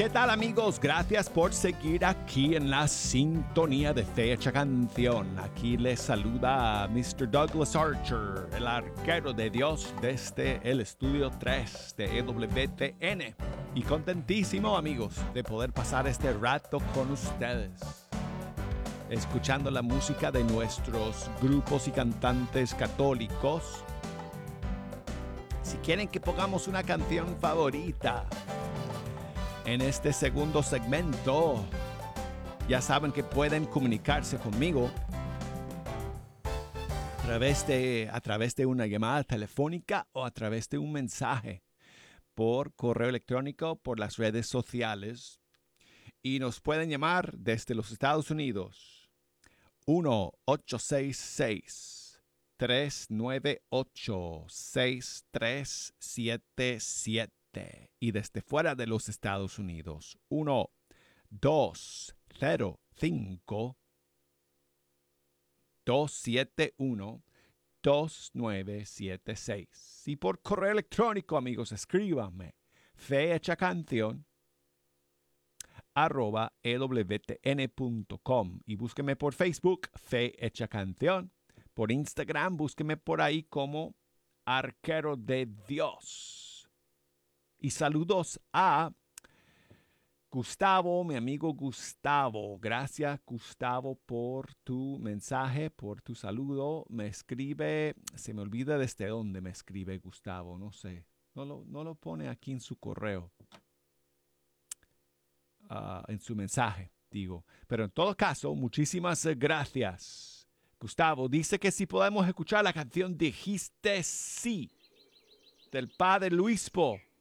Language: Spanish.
¿Qué tal, amigos? Gracias por seguir aquí en la sintonía de Fecha Canción. Aquí les saluda Mr. Douglas Archer, el arquero de Dios desde el estudio 3 de EWTN. Y contentísimo, amigos, de poder pasar este rato con ustedes, escuchando la música de nuestros grupos y cantantes católicos. Si quieren que pongamos una canción favorita en este segundo segmento, ya saben que pueden comunicarse conmigo a través de una llamada telefónica o a través de un mensaje por correo electrónico, por las redes sociales. Y nos pueden llamar desde los Estados Unidos. 1-866-398-6377. Y desde fuera de los Estados Unidos, 1-205-271-2976. Y por correo electrónico, amigos, escríbanme fehechacanción@ewtn.com y búsqueme por Facebook, Fe Hecha Canción. Por Instagram, búsqueme por ahí como Arquero de Dios. Y saludos a Gustavo, mi amigo Gustavo. Gracias, Gustavo, por tu mensaje, por tu saludo. Me escribe, se me olvida desde dónde me escribe Gustavo, no sé. No lo pone aquí en su correo. En su mensaje, digo. Pero en todo caso, muchísimas gracias. Gustavo dice que si podemos escuchar la canción Dijiste Sí, del padre Luispo.